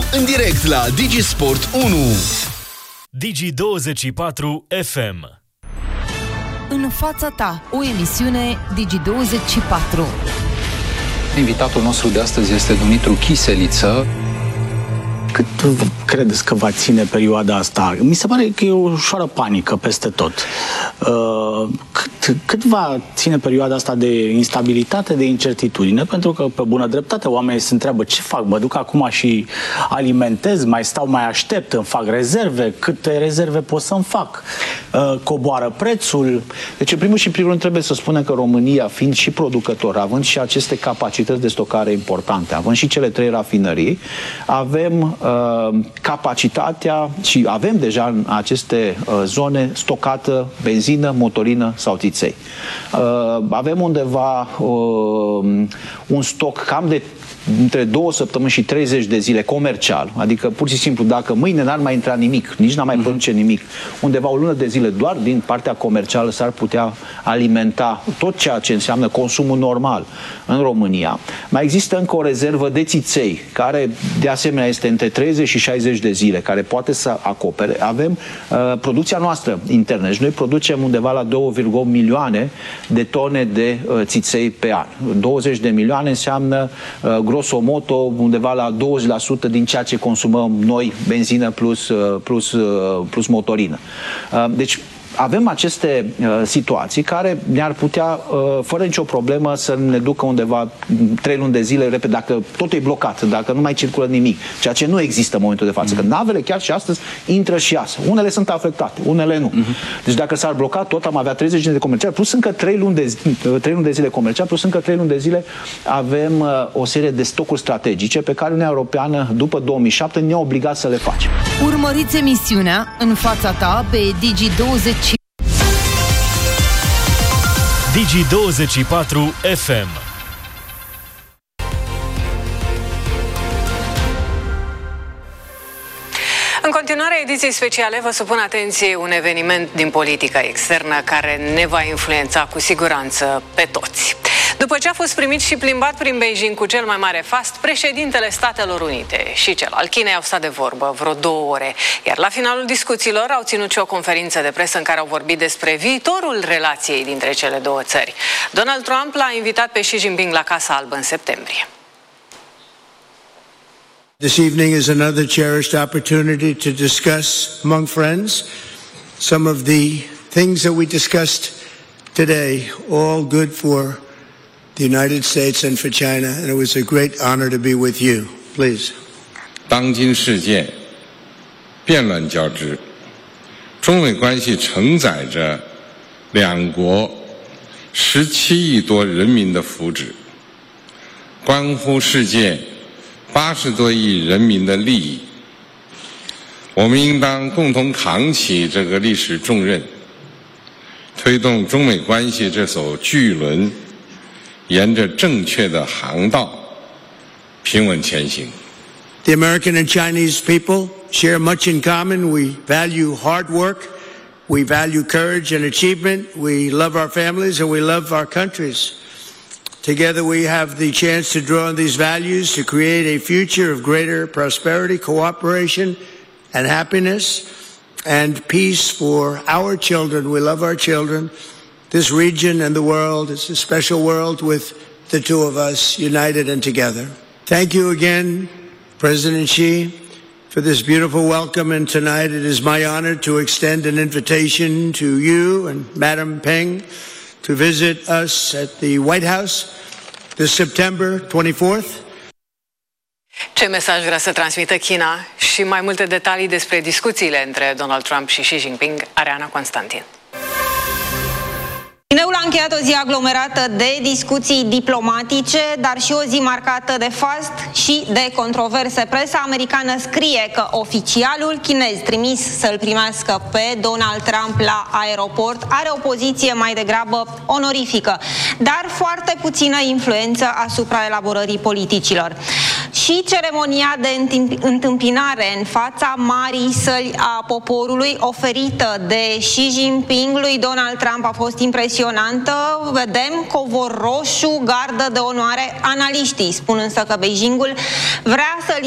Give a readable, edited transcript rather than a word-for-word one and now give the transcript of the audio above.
în direct la DigiSport 1. Digi24 FM. În fața ta, o emisiune Digi24. Invitatul nostru de astăzi este Dumitru Chiseliță. Cât credeți că va ține perioada asta? Mi se pare că e o ușoară panică peste tot. Cât va ține perioada asta de instabilitate, de incertitudine? Pentru că, pe bună dreptate, oamenii se întreabă ce fac? Mă duc acum și alimentez, mai stau, mai aștept, îmi fac rezerve, câte rezerve pot să-mi fac? Coboară prețul? Deci, în primul și primul rând, trebuie să spunem că România, fiind și producător, având și aceste capacități de stocare importante, având și cele 3 rafinării, avem capacitatea și avem deja în aceste zone stocată benzină, motorină sau țiței. Avem undeva un stoc cam de între 2 săptămâni și 30 de zile comercial, adică pur și simplu dacă mâine n-ar mai intra nimic, nici n-ar mai produce nimic, undeva o lună de zile doar din partea comercială s-ar putea alimenta tot ceea ce înseamnă consumul normal în România. Mai există încă o rezervă de țiței, care de asemenea este între 30 și 60 de zile, care poate să acopere. Avem producția noastră internă și noi producem undeva la 2,8 milioane de tone de țiței pe an. 20 de milioane înseamnă grosomodo undeva la 20% din ceea ce consumăm noi, benzină plus motorină. Deci avem aceste situații care ne-ar putea, fără nicio problemă, să ne ducă undeva 3 luni de zile, repede, dacă tot e blocat, dacă nu mai circulă nimic, ceea ce nu există în momentul de față. Că navele chiar și astăzi intră și iasă. Unele sunt afectate, unele nu. Deci dacă s-ar bloca tot, am avea 30 de comercial, plus încă 3 luni de zile comercial, plus încă 3 luni de zile avem o serie de stocuri strategice pe care Uniunea Europeană, după 2007, ne-a obligat să le facem. Urmăriți emisiunea În fața ta pe Digi24 Digi24 FM. În continuarea ediției speciale vă supun atenției un eveniment din politica externă care ne va influența cu siguranță pe toți. După ce a fost primit și plimbat prin Beijing cu cel mai mare fast, președintele Statelor Unite și cel al Chinei au stat de vorbă vreo 2 ore, iar la finalul discuțiilor au ținut și o conferință de presă în care au vorbit despre viitorul relației dintre cele 2 țări. Donald Trump l-a invitat pe Xi Jinping la Casa Albă în septembrie. This evening is another cherished opportunity to discuss among friends some of the things that we discussed today, all good for the United States and for China, and it was a great honor to be with you. Please. 当今世界变乱交织，中美关系承载着两国17亿多人民的福祉，关乎世界80多亿人民的利益。我们应当共同扛起这个历史重任，推动中美关系这艘巨轮沿着正确的航道平稳前行。 The American and Chinese people share much in common. We value hard work, we value courage and achievement, we love our families and we love our countries. Together we have the chance to draw on these values to create a future of greater prosperity, cooperation and happiness and peace for our children. We love our children. This region and the world is a special world with the two of us united and together. Thank you again, President Xi, for this beautiful welcome. And tonight it is my honor to extend an invitation to you and Madam Peng to visit us at the White House this September 24th. Ce mesaj vrea să transmită China și mai multe detalii despre discuțiile între Donald Trump și Xi Jinping are Ana Constantin. Cineul a încheiat o zi aglomerată de discuții diplomatice, dar și o zi marcată de fast și de controverse. Presa americană scrie că oficialul chinez trimis să-l primească pe Donald Trump la aeroport are o poziție mai degrabă onorifică, dar foarte puțină influență asupra elaborării politicilor. Și ceremonia de întâmpinare în fața marii săli a poporului oferită de Xi Jinping lui Donald Trump a fost impresionantă. Vedem covor roșu, gardă de onoare. Analiștii spun însă că Beijingul vrea să